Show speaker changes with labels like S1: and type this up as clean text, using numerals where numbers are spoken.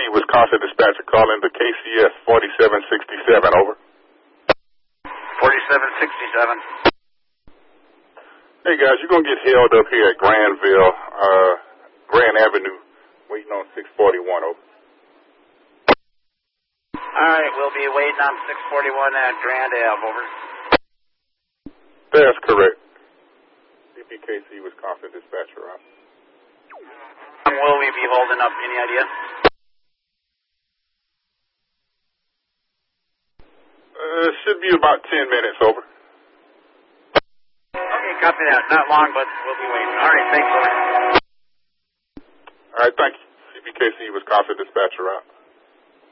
S1: Wisconsin dispatcher calling the KCS 4767, over.
S2: 4767.
S1: Hey guys, you're going to get held up here at Granville, Grand Avenue, waiting on 641, over.
S2: Alright, we'll be waiting on 641 at Grand Ave, over.
S1: That's correct. CPKC Wisconsin dispatcher, out.
S2: Will we be holding up, any idea?
S1: Should be about 10 minutes, over.
S2: Okay, copy that. Not long, but we'll be waiting. Alright, thanks, over.
S1: Alright, thank you. CPKC Wisconsin dispatcher, out.